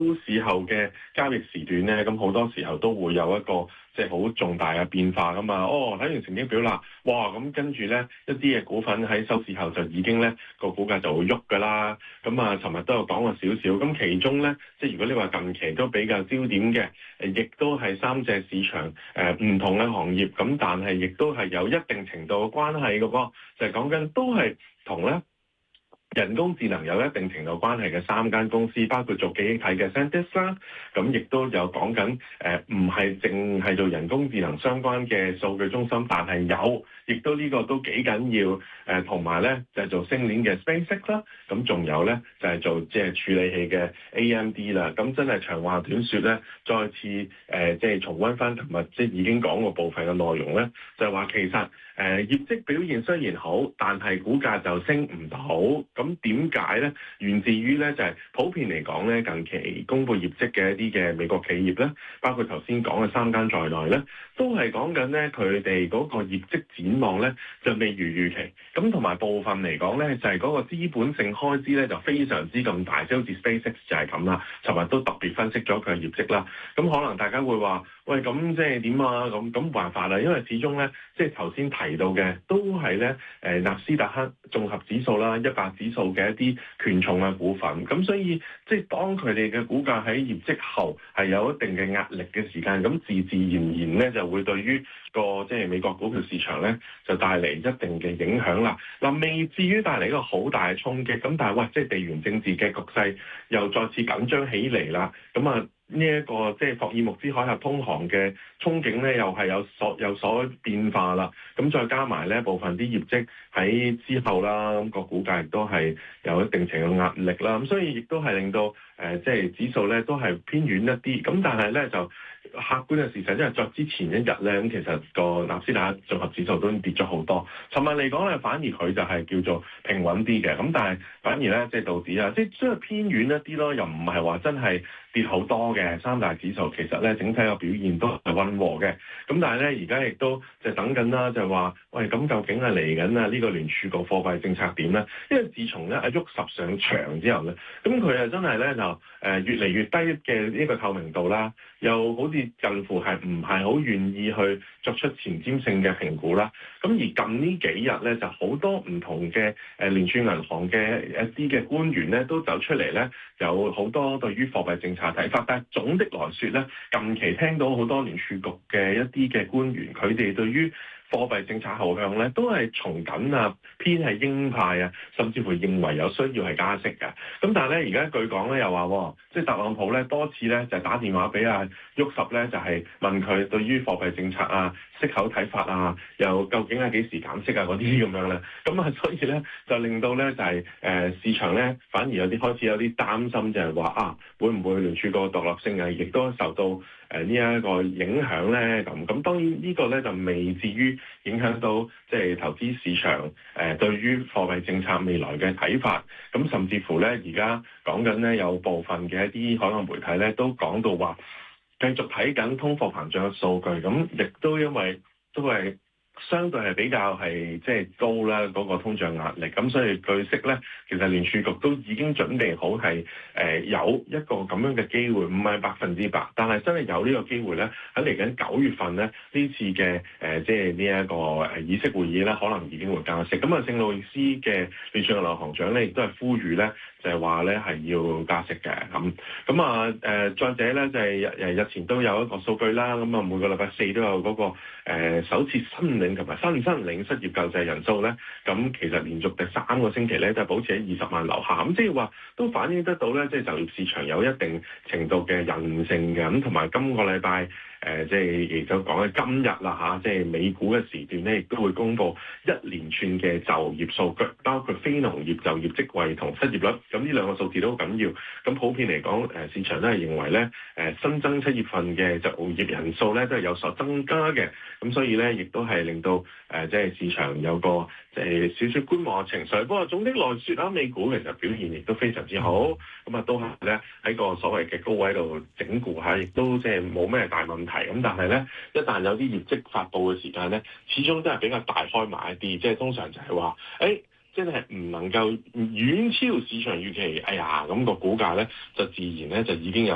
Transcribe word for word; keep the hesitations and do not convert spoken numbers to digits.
市後嘅交易時段咧，咁好多時候都會有一個即係好重大嘅變化噶嘛。哦，睇完成績表啦，哇！咁跟住咧一啲嘅股份喺收市後就已經咧個股價就會喐噶啦。咁啊，尋日都有講過少少。咁其中咧，即係如果你話近期都比較焦點嘅，誒，亦都係三隻市場誒唔同嘅行業，咁但係亦都係有一定程度嘅關係嘅噃，就係講緊都係同咧人工智能有一定程度關係嘅三間公司，包括做記憶體嘅 SanDisk 啦，咁亦都有講緊誒，唔係淨係做人工智能相關嘅數據中心，但係有，亦都呢個都幾緊要誒，同埋咧就係做星鏈嘅 SpaceX 啦，咁仲有咧就係做即係處理器嘅 A M D 啦，咁真係長話短説咧，再次誒即係重溫翻琴日即係已經講過部分嘅內容咧，就係話其實誒業績表現雖然好，但係股價就升唔到。咁點解咧？源自於咧就係普遍嚟講咧，近期公布業績嘅一啲嘅美國企業咧，包括頭先講嘅三間在內咧，都係講緊咧佢哋嗰個業績展望咧就未如預期。咁同埋部分嚟講咧，就係嗰個資本性開支咧就非常之咁大，即係好似 SpaceX 就係咁啦。尋日都特別分析咗佢嘅業績啦。咁可能大家會話：喂，咁即係點啊？咁咁冇辦法啦，因為始終咧，即係頭先提到嘅都係咧誒納斯達克綜合指數啦、一百指數嘅一啲權重嘅股份，咁所以即係當佢哋嘅股價喺業績後係有一定嘅壓力嘅時間，咁自自然然咧就會對於個即係美國股票市場咧就帶嚟一定嘅影響啦。嗱，未至於帶嚟一個好大嘅衝擊，咁但係喂，即係地緣政治嘅局勢又再次緊張起嚟啦，咁啊〜呢一個即係霍爾木茲海峽通航嘅憧憬咧，又係有所有所變化啦。咁再加埋咧部分啲業績喺之後啦，咁個股價亦都係有一定程度壓力啦。咁所以亦都係令到誒即係指數咧都係偏軟一啲。咁但係咧就客觀嘅事實，因為作之前一日咧，咁其實個納斯達克綜合指數都跌咗好多。尋日嚟講咧，反而佢就係叫做平穩啲嘅。咁但係反而咧即係道指啊，即係即係偏軟一啲咯，又唔係話真係跌好多嘅。三大指數其實咧整體嘅表現都係溫和嘅，咁但係咧而家亦都就等緊啦，就話喂，咁究竟係嚟緊啊呢個聯儲局貨幣政策點咧？因為自從咧阿沃什上場之後咧，咁佢啊真係咧就誒越嚟越低嘅呢個透明度啦，又好似近乎係唔係好願意去作出前瞻性嘅評估啦。咁而近呢幾日咧就好多唔同嘅誒聯儲銀行嘅一啲嘅官員咧都走出嚟咧，有好多對於貨幣政策睇法，但係總的來說咧，近期聽到好多聯儲局嘅一啲嘅官員，佢哋對於貨幣政策後向咧，都係從緊啊偏係鷹派啊，甚至乎認為有需要係加息嘅。咁但係咧，而家據講咧又話，即係特朗普咧多次咧就打電話俾阿沃什咧，就係問佢對於貨幣政策啊、息口睇法啊，又究竟係幾時減息啊嗰啲咁樣咧。咁啊，所以咧就令到咧就係誒市場咧反而有啲開始有啲擔心，就係話啊，會唔會聯儲局獨立性啊，亦都受到誒呢一個影響咧？咁咁當然呢個咧就未至於影響到即係投資市場誒對於貨幣政策未來嘅睇法。咁甚至乎咧而家講緊咧有部分嘅一啲海外媒體咧都講到話繼續睇緊通貨膨脹嘅數據，咁亦都因為都係相對係比較係即係高啦嗰個通脹壓力，咁所以據悉咧，其實聯儲局都已經準備好係誒、呃、有一個咁樣嘅機會，唔係百分之百，但係真係有呢個機會咧，喺嚟緊九月份咧呢次嘅誒、呃、即係呢一個誒議息會議咧，可能已經會加息。咁啊，聖路易斯嘅聯儲銀行行長咧，亦都係呼籲咧，就係話咧係要加息嘅。咁咁啊誒，再者咧就係誒日前都有一個數據啦，咁啊每個禮拜四都有嗰、那個、呃、首次申領同埋新申領失業救濟人數咧，咁其實連續第三個星期咧都係保持喺二十萬樓下，咁即係話都反映得到咧，即係就業市場有一定程度嘅韌性嘅，咁同埋今個禮拜誒即係亦都講嘅今日啦嚇，即係美股嘅時段咧，亦都會公布一連串嘅就業數據，包括非農業就業職位同失業率，咁呢兩個數字都好緊要。咁普遍嚟講，誒市場都係認為咧，誒新增七月份嘅就業人數咧都係有所增加嘅，咁所以咧亦都係令到誒、呃、即係市場有個即係少少觀望嘅情緒。不過總的來說啦，美股其實表現亦都非常之好，咁啊都係咧喺個所謂嘅高位度整固下，亦都即係冇咩大問題。咁但係咧，一旦有啲業績發布嘅時間咧，始終都係比較大開埋一啲，即係通常就係話，誒、欸，即係唔能夠遠超市場預期，哎呀，咁、那個股價咧就自然咧就已經有